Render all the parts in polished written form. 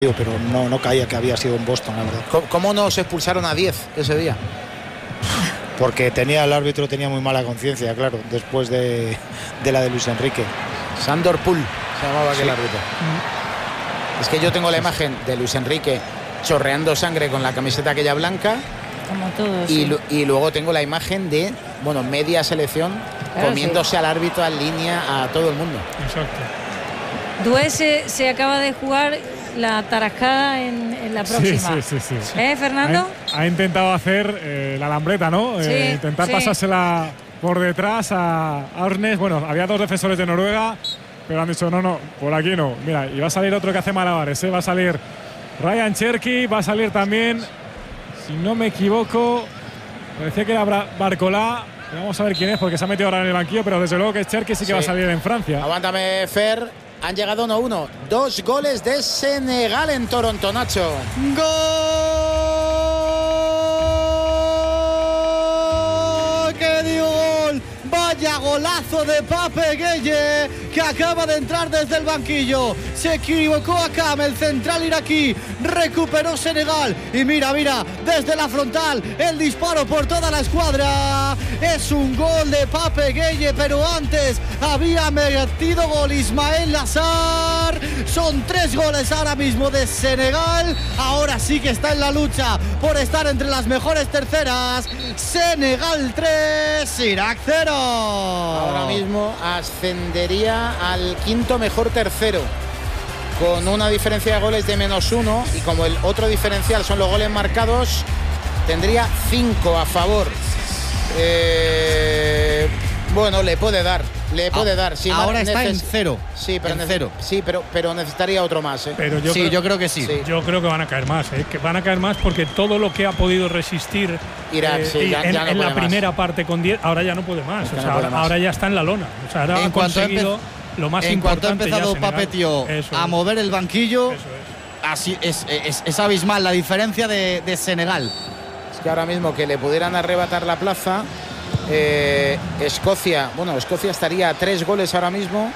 pero no caía que había sido en Boston, la verdad. ¿Cómo nos expulsaron a 10 ese día? Porque el árbitro tenía muy mala conciencia, claro, después de la de Luis Enrique. Sandor Pool se llamaba aquel árbitro. Es que yo tengo la imagen de Luis Enrique chorreando sangre con la camiseta aquella blanca. Como todos. Y luego tengo la imagen de, media selección, claro, comiéndose al árbitro en línea a todo el mundo. Exacto. Dué se acaba de jugar la tarascada en la próxima. Sí. ¿Fernando? Ha intentado hacer la lambreta, ¿no? Intentar pasársela por detrás a Arnes. Bueno, había dos defensores de Noruega, pero han dicho no, por aquí no. Mira, y va a salir otro que hace malabares, va a salir Ryan Cherki, va a salir también, si no me equivoco, parecía que era Barcolá. Vamos a ver quién es, porque se ha metido ahora en el banquillo, pero desde luego que Cherki sí que va a salir en Francia. Aguántame, Fer. Han llegado 1-1. 2 goles de Senegal en Toronto, Nacho. ¡Gol! ¡Qué dio gol! Vaya golazo de Pape Gueye, que acaba de entrar desde el banquillo. Se equivocó acá, el central iraquí. Recuperó Senegal. Y mira, desde la frontal, el disparo por toda la escuadra. Es un gol de Pape Gueye, pero antes había metido gol Ismael Lassar. Son 3 goles ahora mismo de Senegal. Ahora sí que está en la lucha por estar entre las mejores terceras. Senegal 3, Irak 0. Ahora mismo ascendería al quinto mejor tercero, con una diferencia de goles de -1, y como el otro diferencial son los goles marcados, tendría 5 a favor. Bueno, le puede dar. Si ahora está en 0. Sí, pero en 0. Sí, pero necesitaría otro más. Pero yo creo que sí. Yo creo que van a caer más, que van a caer más, porque todo lo que ha podido resistir Irak, en la primera parte con 10, ahora ya no puede más. Ahora ya está en la lona. O sea, ahora ha conseguido lo más importante. En cuanto ha empezado Pape Tío a mover el banquillo, así es abismal la diferencia de Senegal. Es que ahora mismo que le pudieran arrebatar la plaza, Escocia estaría a 3 goles ahora mismo.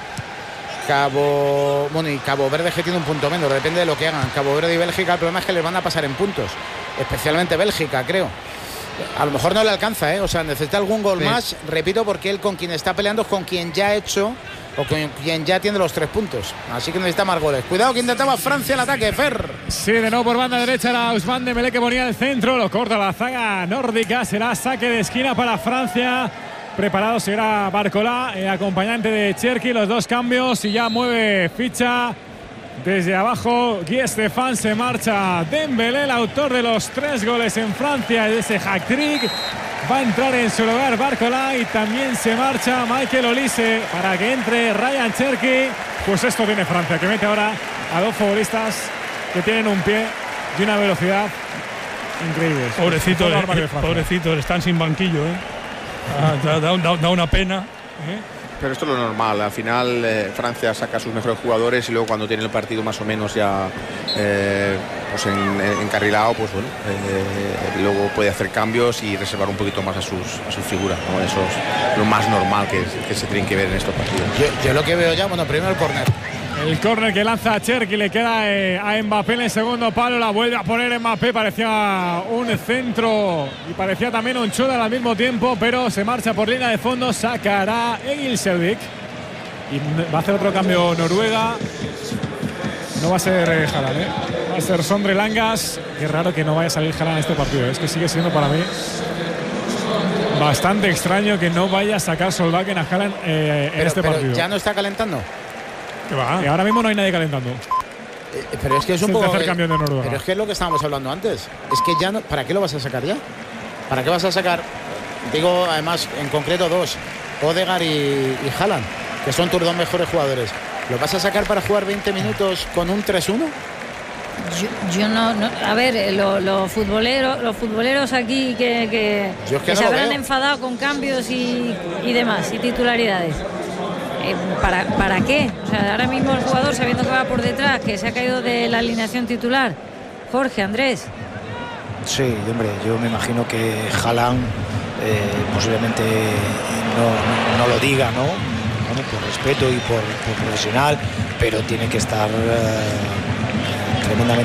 Cabo Verde, que tiene un punto menos, depende de lo que hagan. Cabo Verde y Bélgica, el problema es que les van a pasar en puntos, especialmente Bélgica, creo. A lo mejor no le alcanza, o sea, necesita algún gol más, repito, porque él con quien está peleando es con quien ya ha hecho o con quien ya tiene los 3 puntos, así que necesita más goles. Cuidado que intentaba Francia el ataque, Fer. Sí, de nuevo por banda derecha era Ousmane Dembélé, que ponía el centro, lo corta la zaga nórdica, será saque de esquina para Francia. Preparado será Barcolá, acompañante de Cherki, los 2 cambios, y ya mueve ficha desde abajo. Guy Stéphane, se marcha Dembélé, el autor de los 3 goles en Francia, de ese hat-trick. Va a entrar en su lugar Barcolá, y también se marcha Michael Olise para que entre Ryan Cherki. Pues esto tiene Francia, que mete ahora a 2 futbolistas que tienen un pie y una velocidad increíbles. Pobrecitos, están sin banquillo, da una pena. Pero esto es lo normal. Al final Francia saca a sus mejores jugadores, y luego cuando tiene el partido más o menos ya encarrilado, pues bueno, luego puede hacer cambios y reservar un poquito más a sus figuras, ¿no? Eso es lo más normal que se tienen que ver en estos partidos. Yo lo que veo ya, primero el córner. El córner que lanza Cherki, le queda a Mbappé en el segundo palo, la vuelve a poner Mbappé, parecía un centro y parecía también un chute al mismo tiempo, pero se marcha por línea de fondo, sacará Egil Selvik y va a hacer otro cambio Noruega. No va a ser Haaland, va a ser Sondre Langas. Qué raro que no vaya a salir Haaland en este partido, es que sigue siendo para mí bastante extraño que no vaya a sacar Solbakken a Haaland en este partido. ¿Ya no está calentando? Que va. Y ahora mismo no hay nadie calentando. Pero es que es un poco. Cambio de Noruega. Pero es que es lo que estábamos hablando antes. Es que ya no. ¿Para qué lo vas a sacar ya? ¿Para qué vas a sacar? Digo, además, en concreto 2, Odegaard y Haaland, que son tus 2 mejores jugadores. ¿Lo vas a sacar para jugar 20 minutos con un 3-1? Yo no. A ver, los futboleros aquí que se habrán enfadado con cambios y demás, y titularidades. ¿Para qué? O sea, ahora mismo el jugador, sabiendo que va por detrás, que se ha caído de la alineación titular. Jorge, Andrés. Sí, hombre, yo me imagino que Haaland posiblemente no lo diga, ¿no? Bueno, por respeto y por profesional, pero tiene que estar tremendamente